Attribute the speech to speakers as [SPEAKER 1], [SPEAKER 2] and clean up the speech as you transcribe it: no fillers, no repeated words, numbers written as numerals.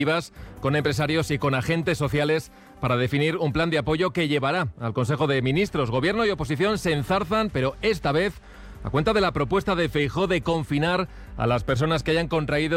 [SPEAKER 1] con empresarios y con agentes sociales para definir un plan de apoyo que llevará al Consejo de Ministros. Gobierno y oposición se enzarzan, pero esta vez a cuenta de la propuesta de Feijóo de confinar a las personas que hayan contraído